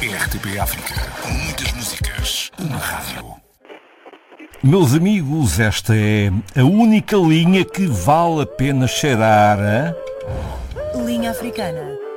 RTP África. Muitas músicas, uma rádio. Meus amigos, esta é a única linha que vale a pena cheirar, hein? Linha africana.